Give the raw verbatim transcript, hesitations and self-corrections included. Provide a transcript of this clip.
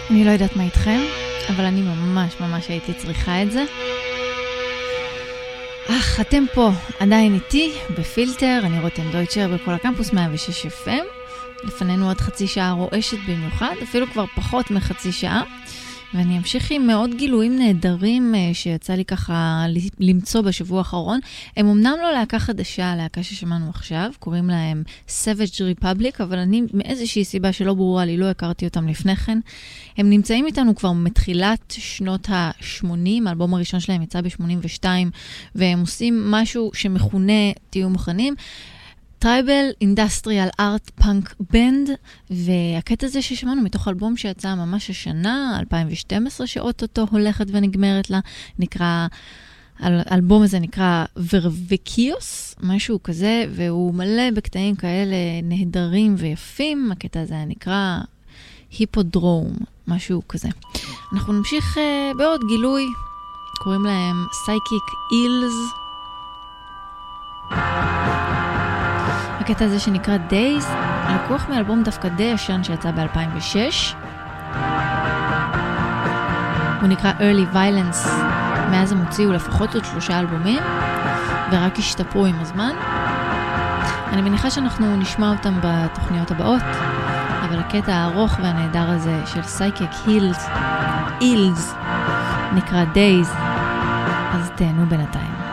אני לא יודעת מה איתכם, אבל אני ממש ממש הייתי צריכה את זה. אך, אתם פה עדיין איתי בפילטר, אני רותם דויטשר בכל הקמפוס מאה ושש אף אם. לפנינו עוד חצי שעה רועשת במיוחד, אפילו כבר פחות מחצי שעה. ואני אמשיך עם מאוד גילויים נהדרים שיצא לי ככה למצוא בשבוע האחרון. הם אמנם לא להקה חדשה, הלהקה ששמענו עכשיו, קוראים להם Savage Republic, אבל אני מאיזושהי סיבה שלא ברורה לי, לא הכרתי אותם לפני כן. הם נמצאים איתנו כבר מתחילת שנות ה-שמונים, האלבום הראשון שלהם יצא ב-שמונים ושתיים, והם עושים משהו שמכונה, תהיו מוכנים, טרייבל אינדסטריאל ארט פאנק בנד, והקטע הזה ששמענו מתוך אלבום שיצא ממש השנה, אלפיים ושתים עשרה, שאוטוטו הולכת ונגמרת לה, נקרא, האלבום הזה נקרא ורוויקיוס, משהו כזה, והוא מלא בקטעים כאלה נהדרים ויפים. הקטע הזה נקרא היפודרום, משהו כזה. אנחנו נמשיך uh, בעוד גילוי, קוראים להם Psychic Eels. הקטע הזה שנקרא Days, לקוח מאלבום דווקא די ישן שיצא ב-אלפיים ושש. הוא נקרא Early Violence. מאז הם הוציאו לפחות עוד שלושה אלבומים, ורק השתפרו עם הזמן. אני מניחה שאנחנו נשמע אותם בתוכניות הבאות, אבל הקטע הארוך והנהדר הזה של Psychic Eels, Eels, נקרא Days, אז תהנו בינתיים.